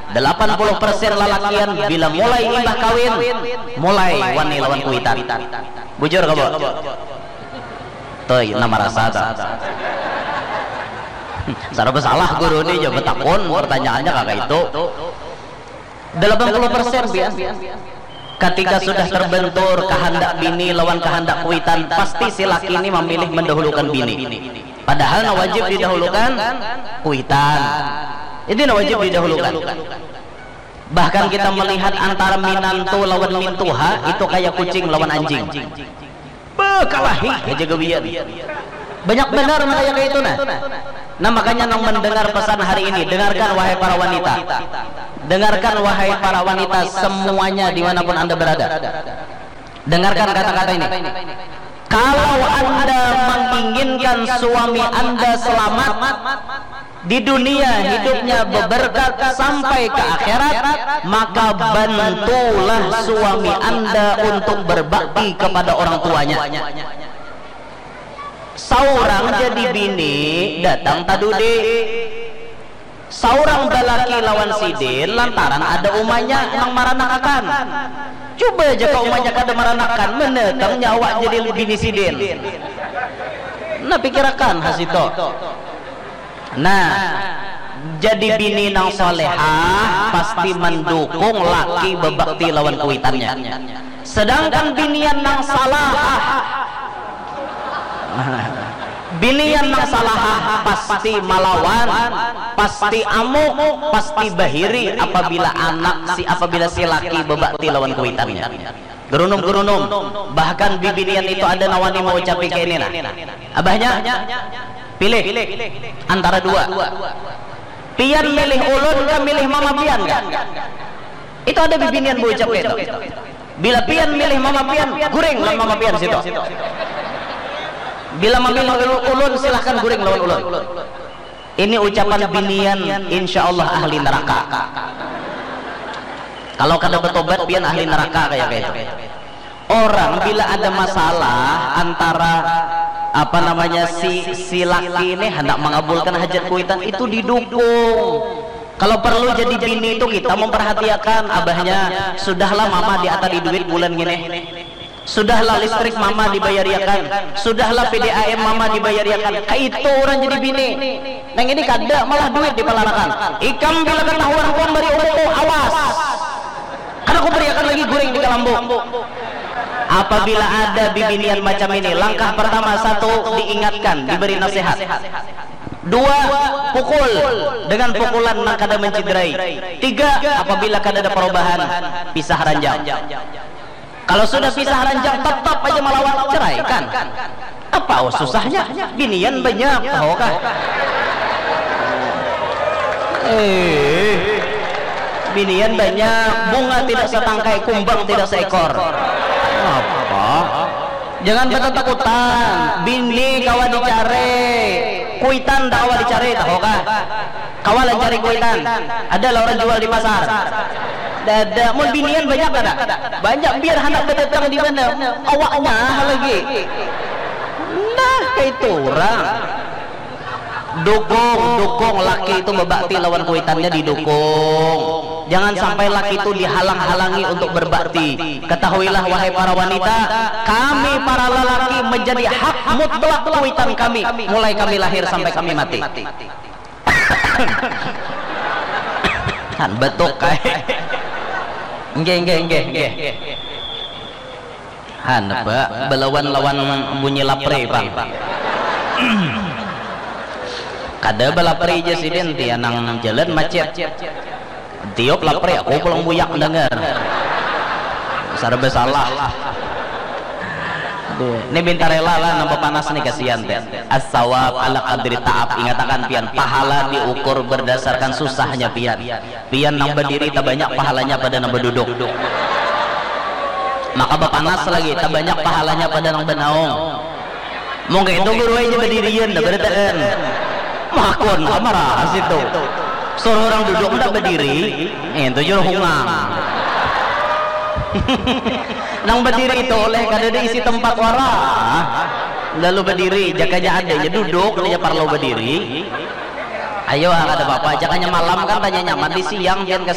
80% lalakian bila mulai imbah kawin mulai wani lawan kuitan. Bujur kamu toy nama rasa sarap salah guru ini jawab takun pertanyaannya kakak itu 80% bias ketika sudah terbentur kehendak bini lawan kehendak kuitan, pasti si laki ini memilih mendahulukan bini, padahal wajib didahulukan kuitan. Ini wajib didahulukan. Bahkan kita melihat antara minantu lawan mintuha itu kayak kucing lawan anjing. Bekalahi aja gebian. Banyak benar kayak itu nah makanya nang mendengar pesan hari ini, dengarkan wahai para wanita, dengarkan wahai para wanita semuanya dimanapun anda berada, dengarkan kata-kata ini. Kalau anda menginginkan suami anda selamat di dunia, hidupnya berberkat sampai ke akhirat, maka bantulah suami anda untuk berbakti kepada orang tuanya. Saurang jadi bini datang tadude, saurang balaki lawan sidin lantaran ada umanya yang maranakan. Coba aja kau umanya kada maranakan, menetang nyawa jadi bini sidin. Nah pikirkan hasito. Nah jadi bini nang solehah pasti mendukung laki bebakti lawan kuitannya. Sedangkan binian nang salah, binian nang salah pasti malawan, pasti amuk, pasti bahiri apabila apabila si laki bebakti lawan kuitannya. Gerunum, bahkan bibinian itu ada nawani mau ucapi kayak ini nah. Abahnya pilih antara dua. Pian milih ulun kan milih mama pian kan? Itu ada bibinian mau ucap itu. Bila pian milih mama pian, guring lawan mama pian situ. Bila memilih ulun silahkan guring lawan ulun. Ini ucapan binian insya Allah ahli neraka. Kalau kada bertobat pian ahli neraka kayak gitu. Orang bila ada masalah antara apa namanya si laki ini hendak mengabulkan hajat kuitan itu didukung. Kalau perlu jadi bini itu kita memperhatikan abahnya, sudahlah mama di atas di duit bulan gini, sudahlah listrik mama dibayariakan, sudahlah PDAM mama dibayariakan. Itu orang jadi bini. Neng ini kada malah duit dipelarakan. Ikam bila ketahuan kau beri umum awas, karena aku beriakan lagi goreng di kalambu. Apabila ada bibinian macam ini, langkah pertama satu diingatkan, diberi nasihat. Dua, pukul dengan pukulan nang kada menciderai. Tiga, apabila kada ada perubahan, pisah ranjang. Kalau sudah pisah ranjang tetap aja melawan, ceraikan. Apa susahnya? Binian banyak, tahu kah? Binian banyak, bunga tidak setangkai, kumbang tidak seekor. Apa? Jangan ketakutan. Bini kawa dicari, kuitan dah kawa dicari, tahu kah? Kawalan cari kuitan. Ada lah orang jual di pasar. Dada, mau binian banyak ada? Banyak biar anak berdatang di mana? Awaknya lagi. Nah, kayak itu orang. Dukung laki itu berbakti lawan kuitannya didukung. Jangan sampai laki itu dihalang-halangi untuk berbakti. Ketahuilah wahai para wanita, kami para lelaki menjadi hak mutlak kuitan kami mulai kami lahir sampai kami mati. Kan betul kayak. Nggih. Han ba belawan-lawan bunyi lapre bang. Kada balapre aja sidin tian nang jalan macet. Tiup lapre aku pulang buyak dengar. Sarbe salah. Ini minta rela lah nambah panas nih kasihan teh. As-sawab ala qadri ta'ab. Ingatakan pian pahala diukur berdasarkan susahnya pian. Pian nang berdiri tak banyak pahalanya pada nang berduduk. Maka bapanas lagi tak banyak pahalanya pada nang benaung. Mungkin itu guru aja berdirian dah bertaan. Makon amarah situ. Suruh orang duduk udah berdiri, itu jual hungang. Nang berdiri itu oleh kada diisi tempat wara. Lalu berdiri, jakanya ada, ya duduk, dia perlu berdiri. Ayo ada apa-apa, jakanya malam kan tanya nyaman di siang, jangan